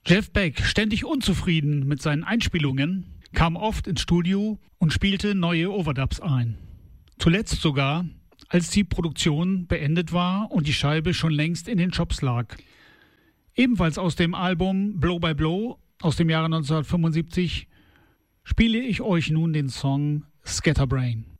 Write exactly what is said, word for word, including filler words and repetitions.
Jeff Beck, ständig unzufrieden mit seinen Einspielungen, kam oft ins Studio und spielte neue Overdubs ein. Zuletzt sogar, als die Produktion beendet war und die Scheibe schon längst in den Shops lag. Ebenfalls aus dem Album Blow by Blow aus dem Jahre neunzehnhundertfünfundsiebzig spiele ich euch nun den Song Scatterbrain.